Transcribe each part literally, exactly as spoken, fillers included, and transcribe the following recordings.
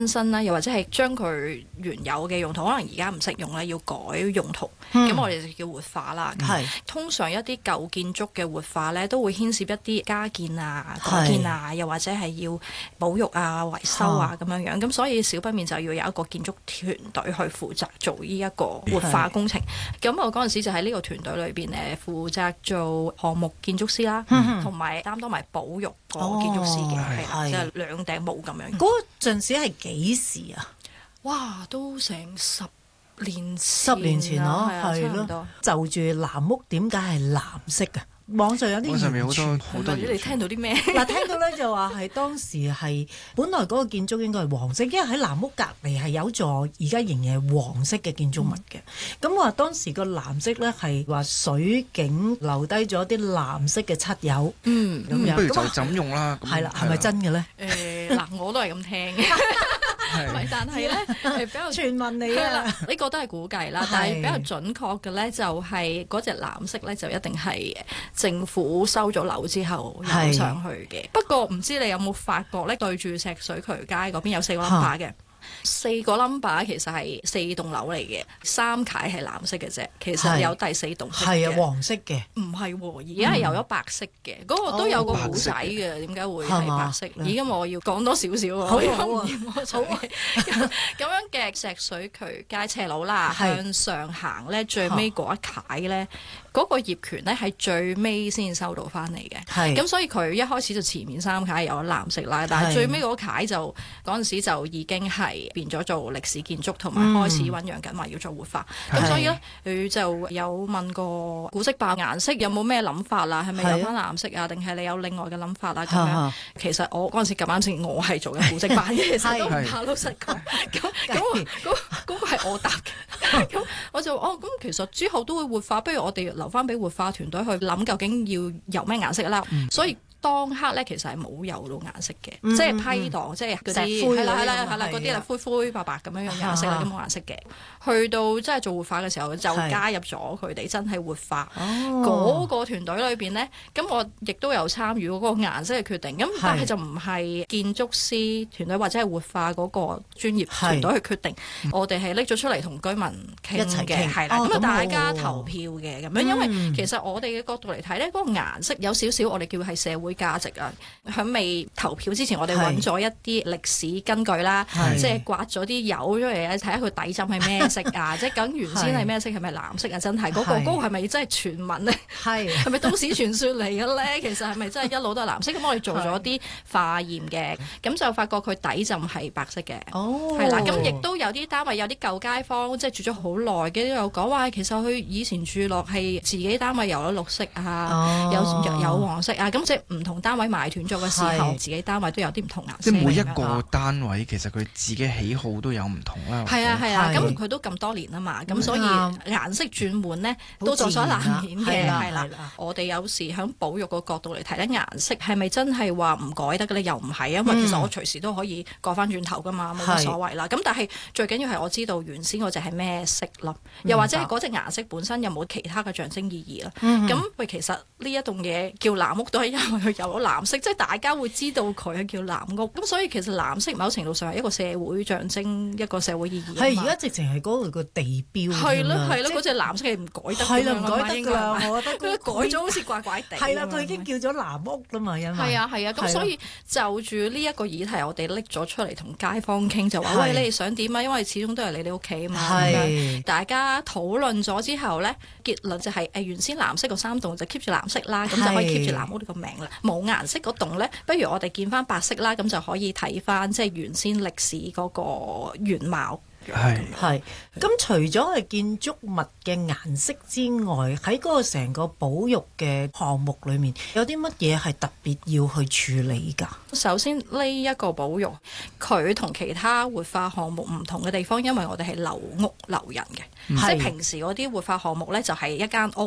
新啦，又或者係將佢原有嘅用途，可能而家唔適用咧，要改用途，咁、嗯、我哋就叫活化啦。係、嗯、通常一啲舊建築嘅活化咧，都會牽涉一啲加建啊、改建啊，又或者係要保育啊、維修啊咁樣樣。咁所以少不免就要有一個建築團隊去負責做呢一個活化工程。咁我嗰陣時就喺呢個團隊裏邊誒，負責做項目建築師啦，同埋擔當埋保育個建築師嘅，係即係兩頂帽咁樣。 嗰陣時係幾時啊？ 哇，都成十年前十年前咯，係咯。就住藍屋點解係藍色嘅？網上有啲上面好多好多嘢。 你聽到啲咩？ 嗱，聽到咧就話係當時係本來嗰個建築應該係黃色，因為喺藍屋隔離係有座而家仍然係黃色嘅建築物嘅。咁話、嗯、當時個藍色咧係話水景留低咗啲藍色嘅漆油。嗯，咁樣不如就咁用啦。 係啦，係咪真嘅咧？ 誒嗱，我都係咁聽嘅。係，但係咧係比較傳聞嚟嘅， 呢個都係估計啦。但係比較準確嘅咧，就係嗰隻藍色咧，就一定係政府收咗樓之後有上去嘅。不過唔知你有冇發覺咧，對住石水渠街嗰邊有四個 number 嘅。四個 number 其實係四棟樓嚟嘅，三楷係藍色嘅啫，其實有第四棟色嘅， 係啊，黃色嘅， 唔係喎，而家係有咗白色嘅，嗰、嗯、個都有個古仔嘅，點解會係白色？而家我要講多少少啊， 好啊，好啊， 咁樣嘅石水渠街斜路啦，向上行咧，最尾嗰一楷咧。嗰個業權咧係最尾先收到翻嚟嘅，咁所以佢一開始就前面三楷有藍色啦，但係最尾嗰楷就嗰陣時就已經係變咗做歷史建築，同埋開始醖釀緊話要做活化。咁、嗯、所以咧佢就有問過古色爆顏色有冇咩諗法啦？係咪有翻藍色啊？定係你有另外嘅諗法啦？咁樣其實我嗰陣時咁啱先，我係做緊古色版嘅，其實都唔怕老實講。咁咁嗰嗰個係我答嘅，咁我就哦咁其實之後都會活化，不如我哋留翻俾活化團隊去諗究竟要油咩顏色啦，嗯、所以當刻咧其實係冇油到顏色嘅，嗯、即係批盪，嗯、即係嗰啲係啦係啦係啦嗰啲啦灰灰白白咁樣樣顏色啦，咁冇顏色嘅。去到即係做活化嘅時候，就加入咗佢哋真係活化嗰個團隊裏邊咧。咁我亦都有參與嗰個顏色嘅決定。咁但係就唔係建築師團隊或者係活化嗰個專業團隊去決定。我哋係拎咗出嚟同居民傾嘅，係啦。咁啊大家投票嘅咁樣，因為其實我哋嘅角度嚟睇咧，嗰個顏色有少少我哋叫係社會價值啊。喺未投票之前，我哋揾咗一啲歷史根據啦，即係刮咗啲油出嚟睇下佢底浸係咩色啊？即係咁原先係咩色？係咪藍色啊？真係嗰、嗰個嗰、嗰個係咪真係傳聞咧？係係咪都市傳說嚟嘅咧？其實係咪真係一路都係藍色？咁我哋做咗啲化驗嘅，咁就發覺佢底浸係白色嘅。哦，係啦。咁亦都有啲單位有啲舊街坊，即係住咗好耐嘅，都有講話其實佢以前住落係自己單位有咗綠色啊，哦、有有黃色啊。咁即係唔同單位賣斷咗嘅時候，自己單位都有啲唔同顏色。 即係每一個單位其實佢自己喜好都有唔同啦。 係啊係啊，咁佢都咁多年啊嘛，咁所以顏色轉換咧都在所難免嘅，係啦。我哋有時喺保育個角度嚟睇咧，顏色係咪真係話唔改得嘅咧？又唔係，因為其實我隨時都可以過翻轉頭噶嘛，冇乜所謂啦。咁但係最緊要係我知道原先嗰隻係咩色咯，又或者嗰隻顏色本身有冇其他嘅象徵意義啦。咁喂，其實呢一棟嘢叫藍屋都係因為佢有咗藍色，即係大家會知道佢係叫藍屋。咁所以其實藍色某程度上係一個社會象徵，一個社會意義。 係而家直情係嗰個個地標。 係咯係咯，嗰隻藍色係唔改得。 係啦，唔改得㗎啦，我覺得佢改咗好似怪怪地。 係啦，佢已經叫咗藍屋啦嘛，因為係啊係啊，咁所以就住呢一個議題，我哋拎咗出嚟同街坊傾，就話喂，你哋想點啊？因為始終都係你哋屋企啊嘛。係。大家討論咗之後咧，結論就係誒原先藍色嗰三棟就 keep 住藍色啦，咁就可以 keep 住藍屋呢個名啦。冇顏色嗰棟咧，不如我哋見翻白色啦，咁就可以睇翻即係原先歷史嗰個原貌。 係係，咁除咗係建築物嘅顏色之外，喺嗰個成個保育嘅項目裏面，有啲乜嘢係特別要去處理㗎？ 首先呢一個保育，佢同其他活化項目唔同嘅地方，因為我哋係留屋留人嘅，嗯、即係平時嗰啲活化項目呢，就係一間屋。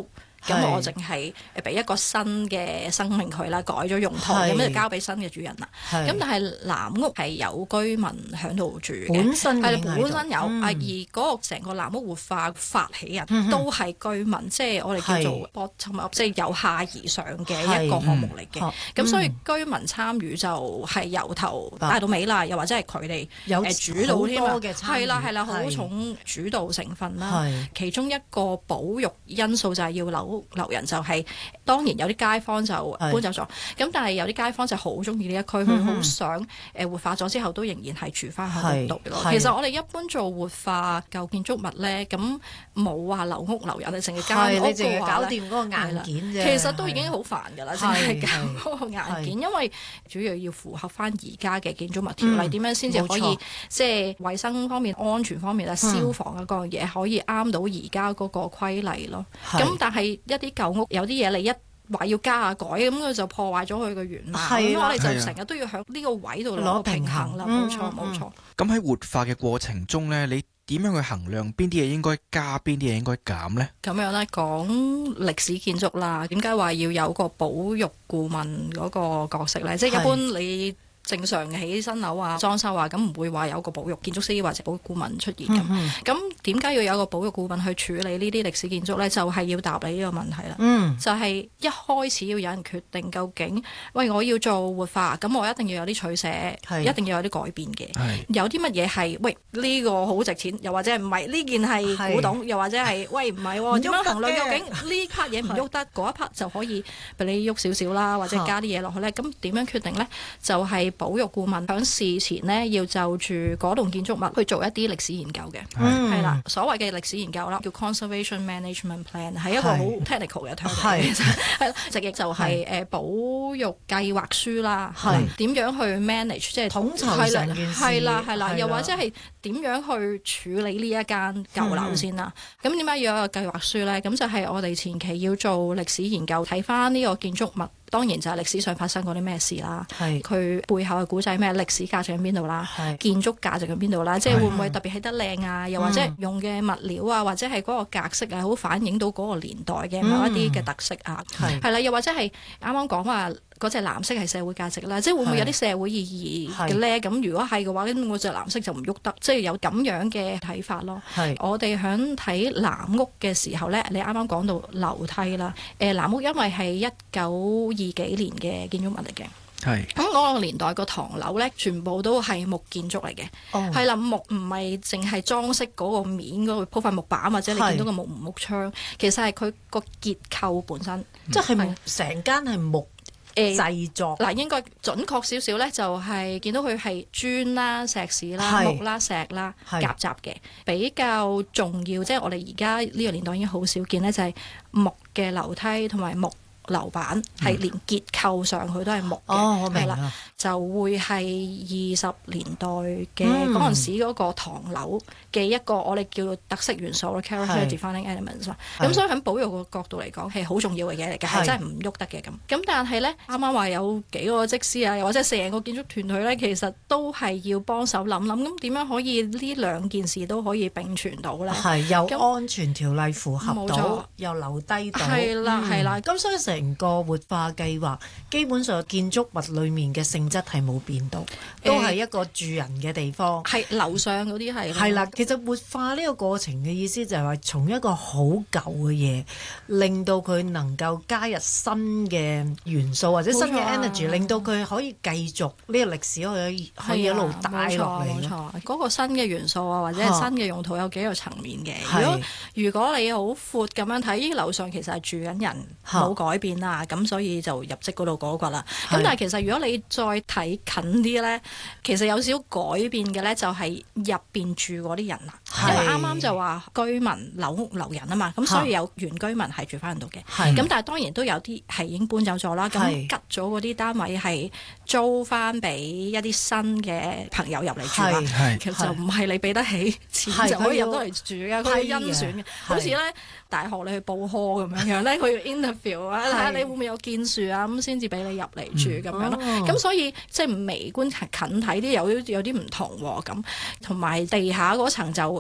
咁我淨係誒俾一個新嘅生命佢啦，改咗用途，咁就交俾新嘅主人啦。咁但係藍屋係有居民喺度住嘅， 本身係本身有， 嗯、 而嗰個成個藍屋活化發起人都係居民，嗯、即係我哋叫做 bottom up，即係由下而上嘅一個項目嚟嘅。咁、嗯、所以居民參與就係由頭帶到尾啦，又或者係佢哋有主導添啊，係啦係啦，好重主導成分啦。其中一個保育因素就係要留留人，就係、是、當然有啲街坊就搬走咗，咁但係有啲街坊就好中意呢一區，佢好、嗯、想誒活化咗之後都仍然係住翻喺度咯。其實我哋一般做活化舊建築物咧，咁冇話留屋留人，你淨係間屋嘅話搞掂嗰個硬件啫， 其實都已經好煩㗎啦，淨係搞嗰個硬件，因為主要要符合翻而家嘅建築物條例，點、嗯、樣先至可以即係衞生方面、安全方面啊、消防啊嗰樣嘢可以啱到而家嗰個規例咯。咁但係一啲舊屋有啲嘢你一話要加啊改，咁佢就破壞咗佢嘅原貌。咁我哋就成日都要喺呢個位度攞平衡啦。冇錯冇錯。咁喺活化嘅過程中咧，你點樣去衡量邊啲嘢應該加，邊啲嘢應該減呢？ 咁樣咧，講歷史建築啦，點解話要有個保育顧問嗰個角色咧？即係一般你正常起新樓啊、裝修啊，咁唔會話有個保育建築師或者保育顧問出現咁。咁點解要有個保育顧問去處理呢啲歷史建築呢？就係、是、要答你呢個問題啦。嗯、就係一開始要有人決定究竟，喂，我要做活化，咁我一定要有啲取捨，一定要有啲改變嘅。有啲乜嘢係喂呢、這個好值錢，又或者唔係呢件係古董，又或者係喂唔係點樣衡量究竟呢 part 嘢唔喐得，嗰一 part 就可以俾你喐少少啦，或者加啲嘢落去呢？咁點樣決定呢？就係、是保育顧問喺事前呢，要就住嗰棟建築物去做一啲歷史研究嘅，係啦、嗯，所謂嘅歷史研究啦，叫 conservation management plan， 係一個好 technical 嘅 term 嚟嘅，係啦，直譯就係誒保育計劃書啦，點樣去 manage， 即係統籌成件事，係啦係啦，又或者係點樣去處理呢一間舊樓先啦。咁點解要有一個計劃書呢？咁就係我哋前期要做歷史研究，睇翻呢個建築物。當然就係歷史上發生過啲咩事啦，佢背後嘅古仔咩歷史價值喺邊度啦，建築價值喺邊度啦，即係會唔會特別起得靚啊？又或者用嘅物料啊，或者係嗰個格式啊，好反映到嗰個年代嘅某一啲嘅特色啊，係啦，又或者係啱啱講話嗰隻藍色係社會價值啦，即係會唔會有啲社會意義嘅咧？咁如果係嘅話，咁我隻藍色就唔喐得，即係有咁樣嘅睇法咯。我哋響睇藍屋嘅時候咧，你啱啱講到樓梯啦，誒藍屋因為係一九二幾年嘅建築物嚟嘅，係咁嗰個年代個唐樓咧，全部都係木建築嚟嘅，係啦、oh.，木唔係淨係裝飾嗰個面嗰個鋪塊木板，或者你見到個木木窗，其實係佢個結構本身，即係成間係木誒製作。嗱、呃，應該準確少少咧，就係見到佢係磚啦、石屎啦、木啦、石啦夾雜嘅，比較重要。即係我哋而家呢個年代已經好少見咧，就係木嘅樓梯同埋木樓板係連結構上去都係木嘅，係啦、哦，就會係二十年代嘅嗰陣時嗰個唐樓嘅一個我哋叫做特色元素咯 character defining elements 啦。咁所以喺保育個角度嚟講係好重要嘅嘢嚟嘅，係真係唔喐得嘅咁。咁但係咧，啱啱話有幾個則師啊，又或者成個建築團隊咧，其實都係要幫手諗諗，咁點樣可以呢兩件事都可以並存到咧？係有安全條例符合到，又留低到，係啦係啦。咁、嗯、所以成個活化計劃基本上建築物裡面嘅性質係冇變到，都係一個住人嘅地方。係、欸、樓上嗰啲係係啦，其實活化呢個過程嘅意思就係話，從一個好舊嘅嘢，令到佢能夠加入新嘅元素或者新嘅 energy，、啊、令到佢可以繼續呢個歷史可以可以一路帶落嚟。冇錯，嗰、嗰個新嘅元素啊，或者係新嘅用途有幾個層面嘅。如果如果你好闊咁樣睇，呢樓上其實係住緊人，冇改變啦。咁所以就入職嗰度嗰個啦。咁但係其實如果你再睇近啲咧，其實有少少改變嘅咧，就係入邊住嗰啲人啦。因為啱啱就話居民留屋留人啊嘛，咁所以有原居民係住翻度嘅。咁但係當然都有啲係已經搬走咗啦。咁吉咗嗰啲單位係租翻俾一啲新嘅朋友入嚟住啦。其實就唔係你俾得起錢就可以入到嚟住嘅，佢係甄選嘅。好似咧大學你去報科咁樣樣咧，佢要 interview 啊，睇下你會唔會有建樹啊，咁先至俾你入嚟住咁、嗯、樣咯。咁、哦、所以即係微觀近睇啲有有啲唔同喎。咁同埋地下嗰層就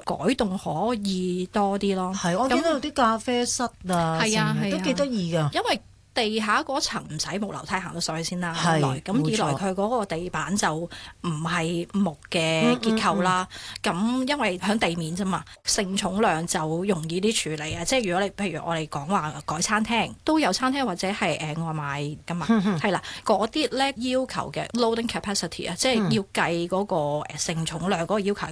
改動可以多啲咯。 係，我見到有啲咖啡室啊， 係啊係啊， 都幾得意㗎。 因為地下嗰層唔使木樓梯行到上去先啦， 係一來咁二來佢嗰個地板就唔係木嘅結構啦。咁、嗯嗯嗯、因為響地面啫嘛，承重量就容易啲處理啊。即係如果你譬如我哋講話改餐廳，都有餐廳或者係誒外賣㗎嘛，係啦，嗰啲咧要求嘅 loading capacity 啊，即係要計嗰個承重量嗰個要求係